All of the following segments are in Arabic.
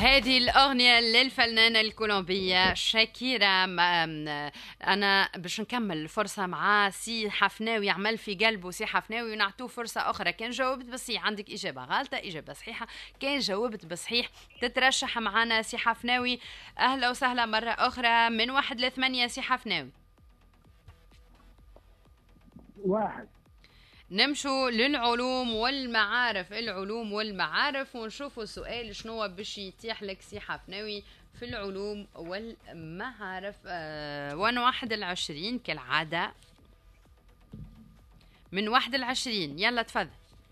هذه الأغنية للفنانة الكولومبية شاكيرا. أنا باش نكمل الفرصة مع سي حفناوي، عمل في قلبه سي حفناوي ونعطوه فرصة أخرى. كان جاوبت بصحيح عندك إجابة غلطة، إجابة صحيحة. كان جاوبت بصحيح تترشح معنا سي حفناوي. أهلا وسهلا مرة أخرى من 1 ل8 سي حفناوي. واحد. نمشوا للعلوم والمعارف، العلوم والمعارف، ونشوفوا سؤال شنو باش يتيح لك سي حفناوي في العلوم والمعارف. 21 كالعادة، من 21. يلا تفضل.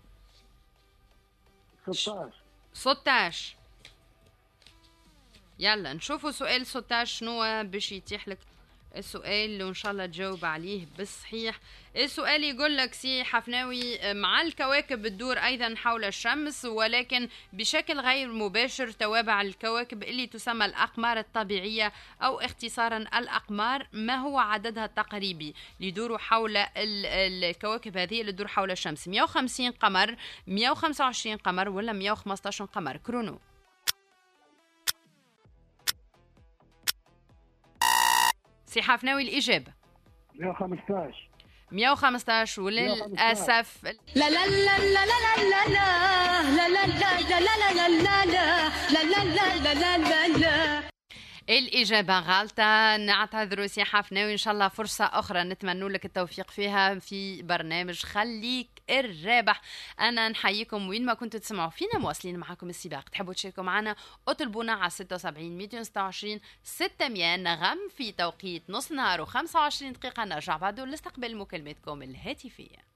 16. يلا نشوفوا سؤال 16 شنو باش يتيح لك السؤال اللي ان شاء الله تجاوب عليه بالصحيح. السؤال يقول لك سي حفناوي، مع الكواكب تدور ايضا حول الشمس ولكن بشكل غير مباشر توابع الكواكب اللي تسمى الاقمار الطبيعيه او اختصارا الاقمار، ما هو عددها التقريبي ليدوروا حول الكواكب هذه اللي تدور حول الشمس؟ 150 قمر، 125 قمر، ولا 115 قمر؟ كرونو. سي حفناوي الإجابة 115. 115 وللأسف لا لا لا لا لا لا لا لا لا لا لا لا لا لا لا لا لا لا. الإجابة غلطة. نعتذر سي حفناوي، إن شاء الله فرصة أخرى نتمنى لك التوفيق فيها في برنامج خليك الرابح. أنا نحييكم وين ما كنتوا تسمعوا فينا، مواصلين معكم السباق. تحبوا تشاركوا معنا اطلبونا على 76 226 600 نغم في توقيت نص نهار و25 دقيقة. نرجع بعد لاستقبال مكالماتكم الهاتفية.